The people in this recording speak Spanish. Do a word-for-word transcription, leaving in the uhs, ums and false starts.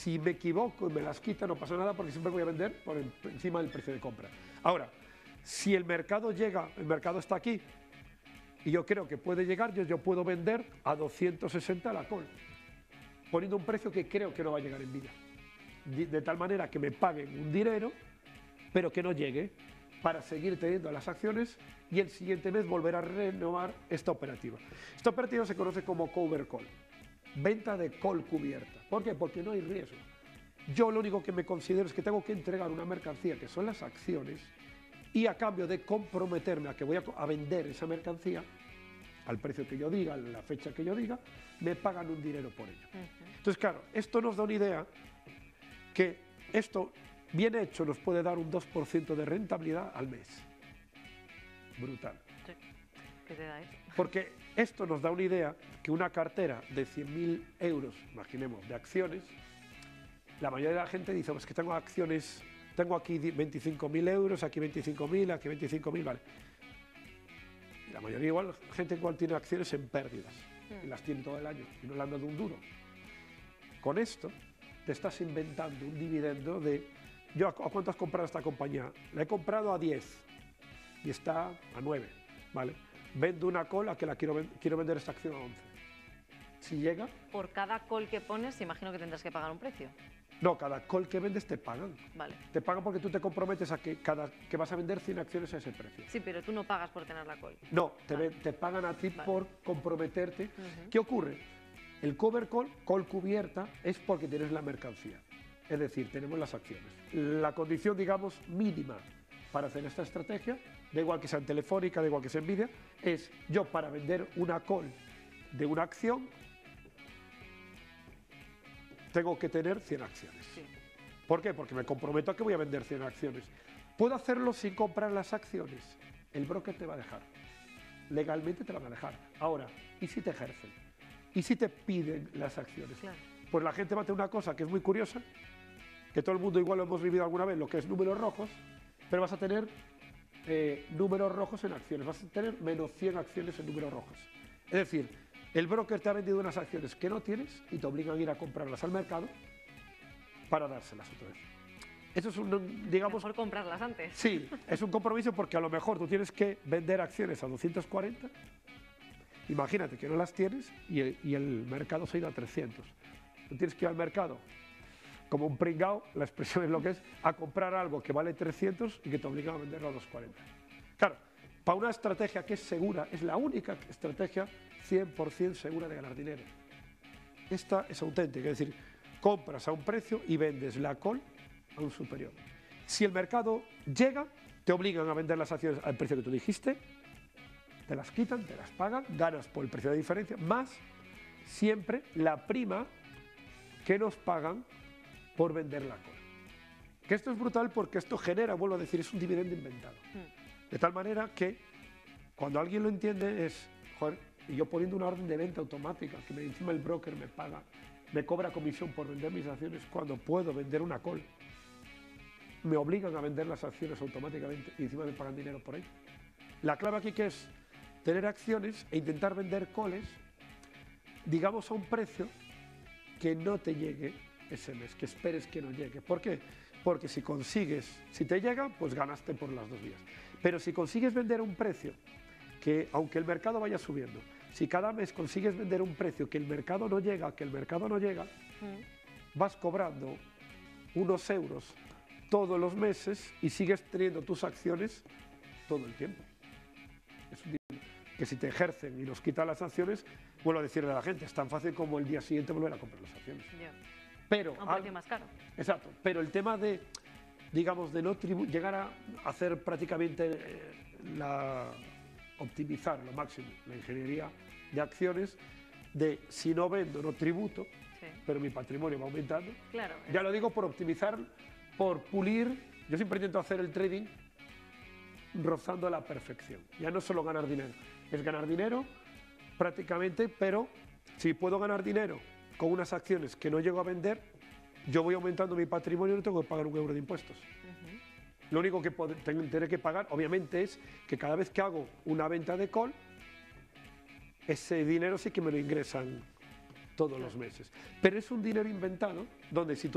si me equivoco y me las quita no pasa nada porque siempre voy a vender por encima del precio de compra. Ahora, si el mercado llega, el mercado está aquí y yo creo que puede llegar, yo, yo puedo vender a doscientos sesenta la call, poniendo un precio que creo que no va a llegar en vida. De, de tal manera que me paguen un dinero, pero que no llegue, para seguir teniendo las acciones y el siguiente mes volver a renovar esta operativa. Esta operativa se conoce como cover call, venta de call cubierta. ¿Por qué? Porque no hay riesgo. Yo lo único que me considero es que tengo que entregar una mercancía, que son las acciones, y a cambio de comprometerme a que voy a, a vender esa mercancía, al precio que yo diga, a la fecha que yo diga, me pagan un dinero por ello. Uh-huh. Entonces, claro, esto nos da una idea que esto, bien hecho, nos puede dar un dos por ciento de rentabilidad al mes. Brutal. Sí. ¿Qué te da eso? Porque esto nos da una idea que una cartera de cien mil euros, imaginemos, de acciones, la mayoría de la gente dice, pues que tengo acciones, tengo aquí veinticinco mil euros, aquí veinticinco mil, aquí veinticinco mil, vale. Y la mayoría igual, gente igual tiene acciones en pérdidas, mm. y las tiene todo el año, y no le han dado un duro. Con esto, te estás inventando un dividendo de, yo, ¿a cuánto has comprado esta compañía? La he comprado a diez, y está a nueve, ¿vale? Vendo una call a que la quiero, quiero vender esta acción a once. Si llega... Por cada call que pones, imagino que tendrás que pagar un precio. No, cada call que vendes te pagan. Vale. Te pagan porque tú te comprometes a que cada que vas a vender cien acciones a ese precio. Sí, pero tú no pagas por tener la call. No, te, vale. te pagan a ti, vale, por comprometerte. Uh-huh. ¿Qué ocurre? El cover call, call cubierta, es porque tienes la mercancía. Es decir, tenemos las acciones. La condición, digamos, mínima para hacer esta estrategia, da igual que sea en Telefónica, da igual que sea en Nvidia, es yo para vender una call de una acción, tengo que tener cien acciones. Sí. ¿Por qué? Porque me comprometo a que voy a vender cien acciones. ¿Puedo hacerlo sin comprar las acciones? El broker te va a dejar. Legalmente te van a dejar. Ahora, ¿y si te ejercen? ¿Y si te piden las acciones? Claro. Pues la gente va a tener una cosa que es muy curiosa, que todo el mundo igual lo hemos vivido alguna vez, lo que es números rojos, pero vas a tener eh, números rojos en acciones, vas a tener menos cien acciones en números rojos. Es decir, el broker te ha vendido unas acciones que no tienes y te obligan a ir a comprarlas al mercado para dárselas otra vez. Eso es un, digamos... Mejor comprarlas antes. Sí, es un compromiso porque a lo mejor tú tienes que vender acciones a doscientos cuarenta, imagínate que no las tienes y el, y el mercado se ha ido a trescientos. Tú tienes que ir al mercado como un pringao, la expresión es lo que es, a comprar algo que vale trescientos y que te obligan a venderlo a doscientos cuarenta. Claro, para una estrategia que es segura, es la única estrategia cien por cien segura de ganar dinero. Esta es auténtica, es decir, compras a un precio y vendes la call a un superior. Si el mercado llega, te obligan a vender las acciones al precio que tú dijiste, te las quitan, te las pagan, ganas por el precio de diferencia, más siempre la prima que nos pagan por vender la call. Que esto es brutal porque esto genera, vuelvo a decir, es un dividendo inventado. Mm. De tal manera que cuando alguien lo entiende es, joder, y yo poniendo una orden de venta automática, que me, encima el broker me paga, me cobra comisión por vender mis acciones cuando puedo vender una call, me obligan a vender las acciones automáticamente y encima me pagan dinero por ello. La clave aquí que es tener acciones e intentar vender calls, digamos a un precio que no te llegue ese mes, que esperes que no llegue. ¿Por qué? Porque si consigues, si te llega, pues ganaste por las dos vías. Pero si consigues vender a un precio que, aunque el mercado vaya subiendo, si cada mes consigues vender un precio que el mercado no llega, que el mercado no llega, mm. vas cobrando unos euros todos los meses y sigues teniendo tus acciones todo el tiempo. Es un dinero que si te ejercen y nos quitan las acciones, vuelvo a decirle a la gente, es tan fácil como el día siguiente volver a comprar las acciones. Yeah. Pero, a un precio más caro. Exacto, pero el tema de, digamos, de no tribu llegar a hacer prácticamente eh, la, optimizar lo máximo la ingeniería de acciones, de si no vendo, no tributo, sí. pero mi patrimonio va aumentando. Claro, ya lo digo por optimizar, por pulir. Yo siempre intento hacer el trading rozando la perfección. Ya no es solo ganar dinero, es ganar dinero prácticamente, pero si puedo ganar dinero con unas acciones que no llego a vender, yo voy aumentando mi patrimonio y no tengo que pagar un euro de impuestos. Uh-huh. Lo único que tendré que pagar, obviamente, es que cada vez que hago una venta de call, ese dinero sí que me lo ingresan todos los meses. Pero es un dinero inventado donde si tú